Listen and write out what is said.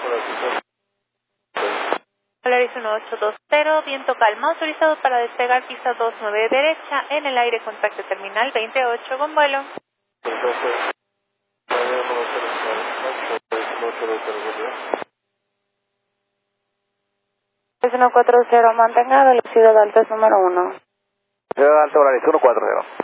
Polaris 1820, viento calma, autorizado para despegar pista 29 derecha, en el aire contacto terminal 28 con vuelo. 140, mantenga velocidad alta es número 1. Velocidad alta, Polaris 140.